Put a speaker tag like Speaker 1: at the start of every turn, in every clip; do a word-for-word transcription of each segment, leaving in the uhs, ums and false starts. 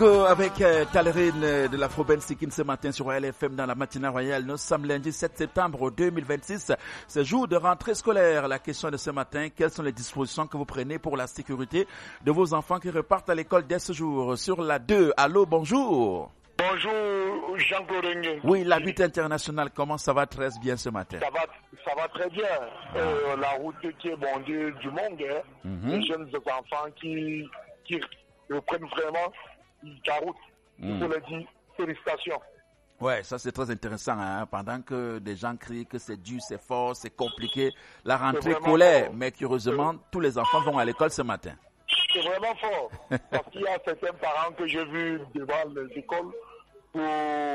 Speaker 1: Django avec euh, Talerine euh, de l'Afro-Ben Sikin ce matin sur Royal F M dans la matinale royale. Nous sommes lundi sept septembre deux mille vingt-six. C'est jour de rentrée scolaire. La question de ce matin, quelles sont les dispositions que vous prenez pour la sécurité de vos enfants qui repartent à l'école dès ce jour? Sur la deux, allô, bonjour.
Speaker 2: Bonjour Jean-Claude Nguyen.
Speaker 1: Oui, la lutte internationale, comment ça va très bien ce matin?
Speaker 2: Ça va, ça va très bien. Ah. Euh, la route qui est bondée du monde, hein, mm-hmm. Les jeunes enfants qui, qui reprennent vraiment la route. Mm. Il faut le dire, félicitations.
Speaker 1: Ouais, ça c'est très intéressant, hein, pendant que des gens crient que c'est dur, c'est fort, c'est compliqué. La rentrée colère, mais curieusement, tous les enfants vont à l'école ce matin.
Speaker 2: C'est vraiment fort, parce qu'il y a certains parents que j'ai vus devant les écoles pour,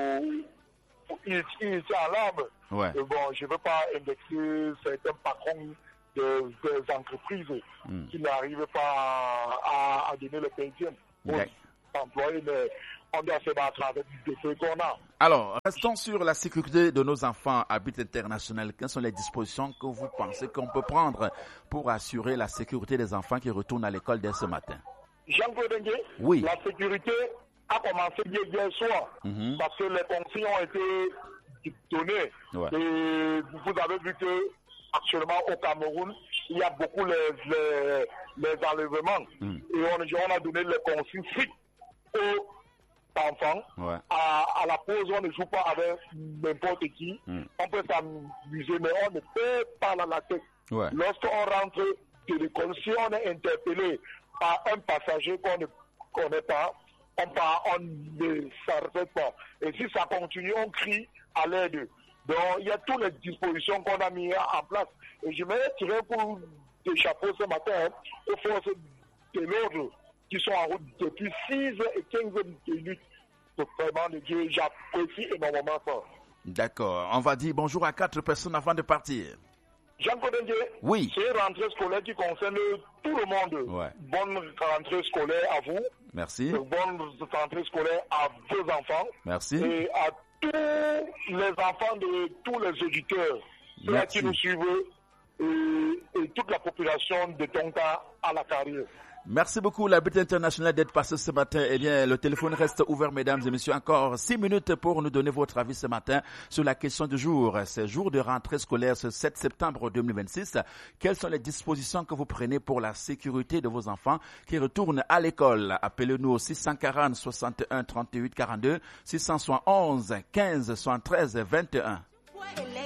Speaker 2: pour initier en larmes.
Speaker 1: Ouais.
Speaker 2: Et bon, je ne veux pas indexer certains patrons des, des entreprises mm. qui n'arrivent pas à, à donner le pension aux okay. employés, mais on doit se battre avec des défis qu'on a.
Speaker 1: Alors, restons sur la sécurité de nos enfants à but international. Quelles sont les dispositions que vous pensez qu'on peut prendre pour assurer la sécurité des enfants qui retournent à l'école dès ce matin?
Speaker 2: Jean-Claude Nguyen,
Speaker 1: oui.
Speaker 2: La sécurité a commencé hier soir mm-hmm. parce que les consignes ont été données. Ouais. Et vous avez vu que actuellement au Cameroun, il y a beaucoup les, les, les enlèvements. Mm. Et on, on a donné les consignes strictes aux enfants.
Speaker 1: Ouais.
Speaker 2: À, à la pause, on ne joue pas avec n'importe qui. Mm. On peut s'amuser, mais on ne peut pas dans la tête.
Speaker 1: Ouais.
Speaker 2: Lorsqu'on rentre de l'école, si on est interpellé par un passager qu'on ne connaît pas, on part, on ne s'arrête pas. Et si ça continue, on crie à l'aide. Donc, il y a toutes les dispositions qu'on a mises en place. Et je me tirer pour des chapeaux ce matin hein, aux forces de l'ordre qui sont en route depuis six et quinze minutes. Donc, vraiment, de Dieu, j'apprécie énormément ça.
Speaker 1: D'accord. On va dire bonjour à quatre personnes avant de partir.
Speaker 2: Jean-Claude Nguyen,
Speaker 1: oui.
Speaker 2: C'est une rentrée scolaire qui concerne tout le monde.
Speaker 1: Ouais.
Speaker 2: Bonne rentrée scolaire à vous.
Speaker 1: Merci.
Speaker 2: Bonne rentrée scolaire à vos enfants.
Speaker 1: Merci.
Speaker 2: Et à tous les enfants de tous les auditeurs ceux qui nous suivent et, et toute la population de Tonka à la carrière.
Speaker 1: Merci beaucoup, la Lutte internationale, d'être passée ce matin. Eh bien, le téléphone reste ouvert, mesdames et messieurs. Encore six minutes pour nous donner votre avis ce matin sur la question du jour. C'est jour de rentrée scolaire ce sept septembre deux mille vingt-six. Quelles sont les dispositions que vous prenez pour la sécurité de vos enfants qui retournent à l'école? Appelez-nous au six cent quarante, soixante et un, trente-huit, quarante-deux, six cent onze, quinze, soixante-treize, vingt et un.